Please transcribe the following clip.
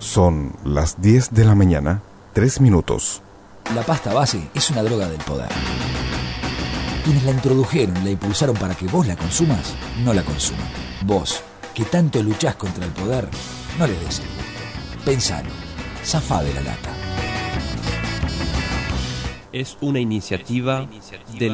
Son las 10 de la mañana, 3 minutos. La pasta base es una droga del poder. Quienes la introdujeron y la impulsaron para que vos la consumas, no la consuman. Vos, que tanto luchás contra el poder, no le des el gusto. Pensalo. Zafá de la lata. Es una iniciativa de